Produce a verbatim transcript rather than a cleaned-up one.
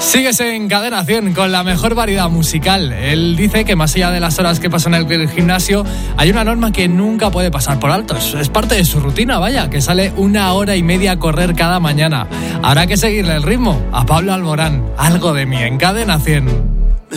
Sigues en Cadena cien con la mejor variedad musical. Él dice que más allá de las horas que pasa en el gimnasio, hay una norma que nunca puede pasar por alto. Es parte de su rutina, vaya, que sale una hora y media a correr cada mañana. Habrá que seguirle el ritmo a Pablo Alborán. Algo de mí en Cadena cien.